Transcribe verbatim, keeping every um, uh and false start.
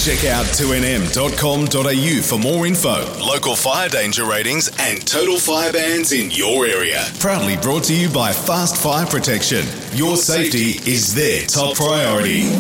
Check out two n m dot com dot a u for more info, local fire danger ratings and total fire bans in your area. Proudly brought to you by Fast Fire Protection. Your safety is their top priority.